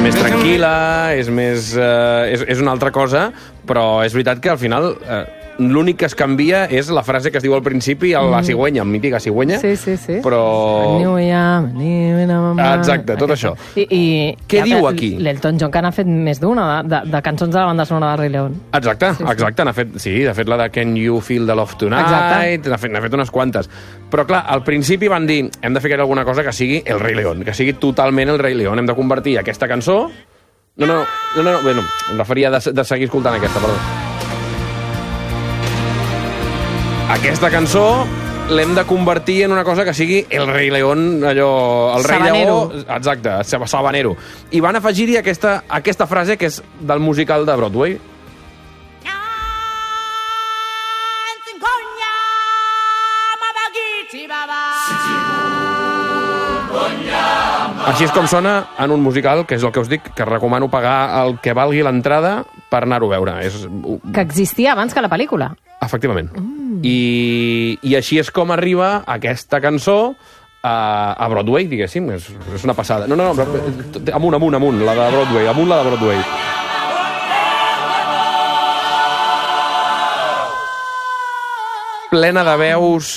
més tranquil·la, és més... és una altra cosa, però és veritat que al final... l'únic que es canvia és la frase que es diu al principi, la cigüenya, el mítica cigüenya. Sí. Però... Exacte, tot això. Què diu aquí? L'Elton John, que n'ha fet més d'una, de cançons de la banda sonora de Rei León. Exacte. N'ha fet la de Can You Feel the Love Tonight, n'ha fet unes quantes. Però clar, al principi van dir, hem de fer alguna cosa que sigui el Rei León, que sigui totalment el Rei León. Hem de convertir aquesta cançó... No, bueno, em referia de seguir escoltant aquesta, perdó. Aquesta cançó l'hem de convertir en una cosa que sigui el Rei León, allò... El Rei Lleó, exacte, sabanero. I van afegir-hi aquesta frase que és del musical de Broadway. Així és com sona en un musical, que és el que us dic, que recomano pagar el que valgui l'entrada per anar-ho a veure. Que existia abans que la pel·lícula. Efectivament. I així és com arriba aquesta cançó a Broadway, diguéssim. És una passada. No, amunt, la de Broadway. Amunt la de Broadway. Plena de veus,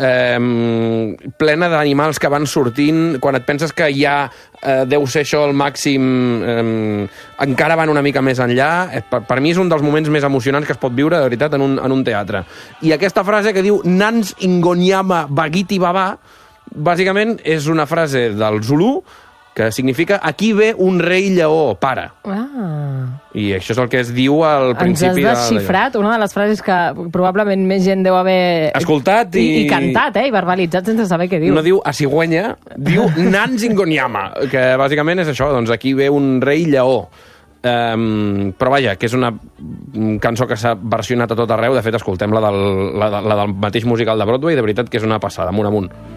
plena d'animals que van sortint. Quan et penses que ja deu ser això el màxim, encara van una mica més enllà. Per mi és un dels moments més emocionants que es pot viure, de veritat, en un teatre. I aquesta frase que diu Nans Ingonyama Bagiti Baba, bàsicament és una frase del Zulu que significa aquí ve un rei lleó, para. I això és el que es diu al principi... Ens has desxifrat una de les frases que probablement més gent deu haver... escoltat i cantat, i verbalitzat sense saber què diu. No diu a cigüenya, diu Nans Ingonyama, que bàsicament és això, doncs aquí ve un rei lleó. Però vaja, que és una cançó que s'ha versionat a tot arreu. De fet, escoltem la del mateix musical de Broadway, de veritat que és una passada, amunt.